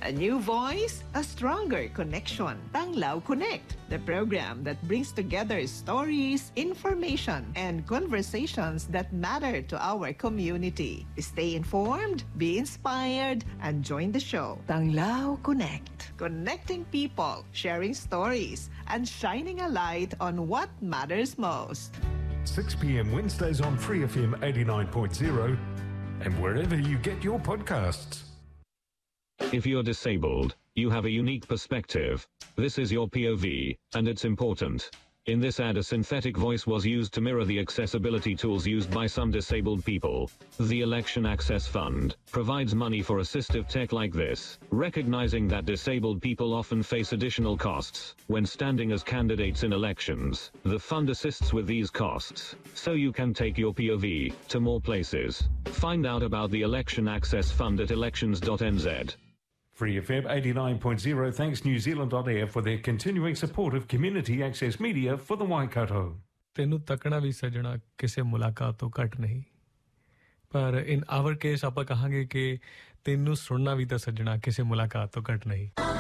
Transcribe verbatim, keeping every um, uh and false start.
A new voice, a stronger connection. Tanglaw Connect, the program that brings together stories, information, and conversations that matter to our community. Stay informed, be inspired, and join the show. Tanglaw Connect, connecting people, sharing stories, and shining a light on what matters most. six p.m. Wednesdays on Free F M eighty-nine point zero and wherever you get your podcasts. If you're disabled, you have a unique perspective. This is your P O V, and it's important. In this ad, a synthetic voice was used to mirror the accessibility tools used by some disabled people. The Election Access Fund provides money for assistive tech like this, recognizing that disabled people often face additional costs when standing as candidates in elections. The fund assists with these costs, so you can take your P O V to more places. Find out about the Election Access Fund at elections dot n z. Free F M eighty-nine point zero thanks New Zealand dot air for their continuing support of community access media for the Waikato. ਤੈਨੂੰ ਤੱਕਣਾ ਵੀ ਸੱਜਣਾ ਕਿਸੇ ਮੁਲਾਕਾਤ ਤੋਂ ਘੱਟ ਨਹੀਂ, ਪਰ in our case ਆਪਾਂ ਕਹਾਂਗੇ ਕਿ ਤੈਨੂੰ ਸੁਣਨਾ ਵੀ ਤਾਂ ਸੱਜਣਾ ਕਿਸੇ ਮੁਲਾਕਾਤ ਤੋਂ ਘੱਟ ਨਹੀਂ।